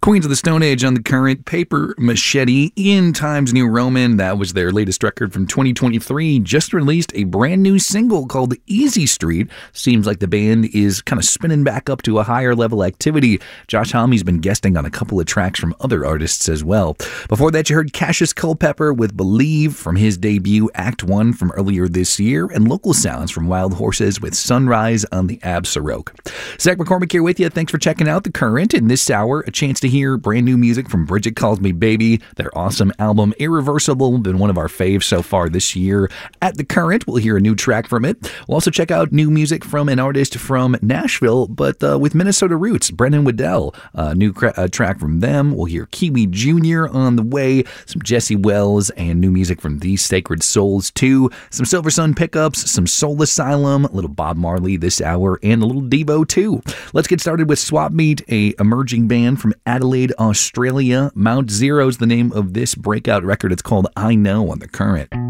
Queens of the Stone Age on the Current, Paper Machete in Times New Roman. That was their latest record from 2023. Just released a brand new single called Easy Street. Seems like the band is kind of spinning back up to a higher level activity. Josh Homme's been guesting on a couple of tracks from other artists as well. Before that, you heard Cassius Culpepper with Believe from his debut Act 1 from earlier this year, and Local Sounds from Wild Horses with Sunrise on the Absaroke. Zach McCormick here with you. Thanks for checking out The Current. In this hour, a chance to hear brand new music from Bridget Calls Me Baby. Their awesome album Irreversible, been one of our faves so far this year. At The Current, we'll hear a new track from it. We'll also check out new music from an artist from Nashville, but with Minnesota roots, Brennan Waddell. New track from them. We'll hear Kiwi Jr. on the way, some Jesse Wells, and new music from These Sacred Souls too. Some Silver Sun pickups, some Soul Asylum, a little Bob Marley this hour, and a little Devo too. Let's get started with Swap Meet, a emerging band from Adelaide, Australia. Mount Zero's the name of this breakout record. It's called I Know on The Current.